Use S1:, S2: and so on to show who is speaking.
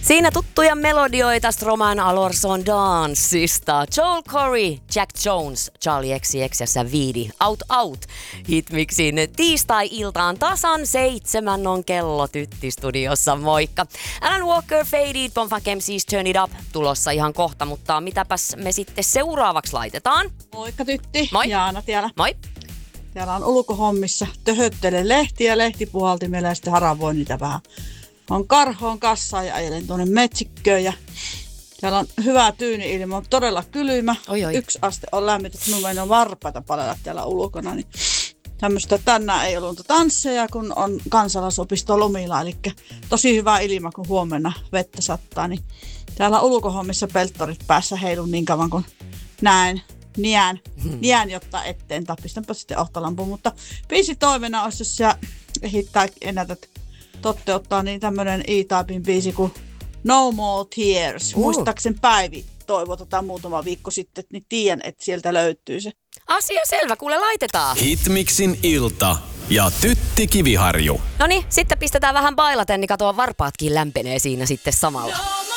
S1: Siinä tuttuja melodioita Stromae Alorson Danceista. Joel Corey, Jack Jones, Charlie XCX ja Savidi. Out Out Hitmixin tiistai-iltaan tasan 7 on kello Tytti-studiossa. Moikka! Alan Walker, Faded, Bonfunk MC's Turn It Up tulossa ihan kohta, mutta mitäpäs me sitten seuraavaksi laitetaan?
S2: Moikka Tytti,
S1: Moi.
S2: Jaana täällä.
S1: Moi!
S2: Täällä on ulkohommissa, töhöttelen lehtiä lehtipuhaltimella ja sitten haravoin niitä vähän. On karhoon kassaan ja ajelen tuonne metsikköön ja täällä on hyvä tyyni-ilma, on todella kylmä.
S1: Oi.
S2: 1 aste on lämmintä, että minun on varpaita palella täällä ulkona. Niin tämmöistä tänään ei ollut tansseja, kun on kansalaisopisto lomilla, eli tosi hyvä ilma, kun huomenna vettä sattaa. Niin täällä ulkohommissa pelttorit päässä heilun niin kauan kuin näen. Niän, jotta etteen tappistanpa sitten ohtolampun, mutta biisi toivena olisi, jos sä ehittää ennätät toteuttaa, niin tämmönen E-Typen biisi kuin No More Tears. Muistaakseni Päivi toivoi muutama viikko sitten, niin tiedän, että sieltä löytyy se.
S1: Asia selvä, kuule laitetaan.
S3: Hitmixin ilta ja Tytti Kiviharju.
S1: Noniin, sitten pistetään vähän bailaten, niin katoa varpaatkin lämpenee siinä sitten samalla.